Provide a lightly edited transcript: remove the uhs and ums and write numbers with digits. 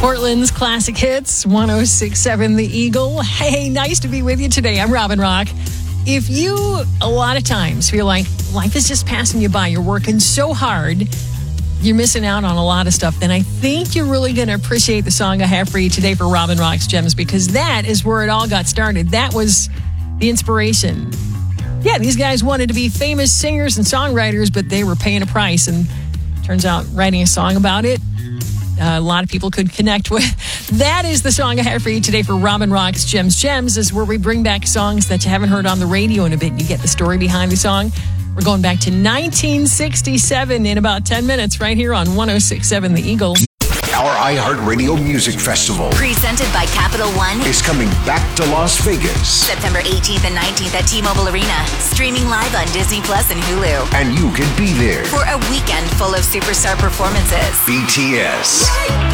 Portland's classic hits, 106.7 The Eagle. Hey, nice to be with you today. I'm Robin Rock. If you, a lot of times, feel like life is just passing you by, you're working so hard, you're missing out on a lot of stuff, then I think you're really going to appreciate the song I have for you today for Robin Rock's Gems, because that is where it all got started. That was the inspiration. Yeah, these guys wanted to be famous singers and songwriters, but they were paying a price, and turns out writing a song about it, a lot of people could connect with. That is the song I have for you today for Robin Rock's Gems. Gems is where we bring back songs that you haven't heard on the radio in a bit. You get the story behind the song. We're going back to 1967 in about 10 minutes right here on 106.7 The Eagle. Our iHeartRadio Music Festival, presented by Capital One, is coming back to Las Vegas. September 18th and 19th at T-Mobile Arena. Streaming live on Disney Plus and Hulu. And you can be there For a weekend full of superstar performances. BTS,